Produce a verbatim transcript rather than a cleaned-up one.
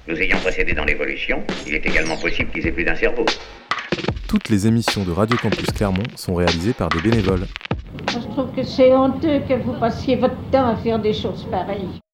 Nous ayant précédés dans l'évolution, il est également possible qu'ils aient plus d'un cerveau. Toutes les émissions de Radio Campus Clermont sont réalisées par des bénévoles. Moi, je trouve que c'est honteux que vous passiez votre temps à faire des choses pareilles.